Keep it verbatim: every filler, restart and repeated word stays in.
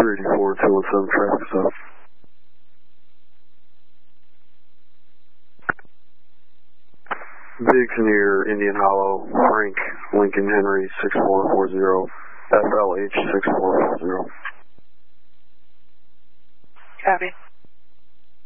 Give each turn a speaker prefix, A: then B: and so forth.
A: three four two one seven, traffic stop. Biggs near Indian Hollow, Frank, Lincoln Henry, six four four zero, F L H six four four zero.
B: Copy.